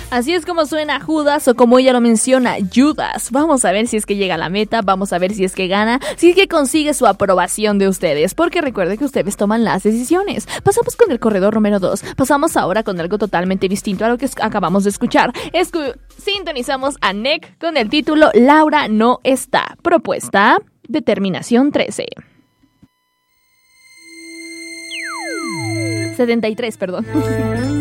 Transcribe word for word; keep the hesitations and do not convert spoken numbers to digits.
Así es como suena Judas, o como ella lo menciona, Judas. Vamos a ver si es que llega a la meta, vamos a ver si es que gana, si es que consigue su aprobación de ustedes, porque recuerden que ustedes toman las decisiones. Pasamos con el corredor número dos, pasamos ahora con algo totalmente distinto a lo que acabamos de escuchar. Escu- sintonizamos a N E C con el título Laura no está. Propuesta de Terminación trece. setenta y tres, perdón.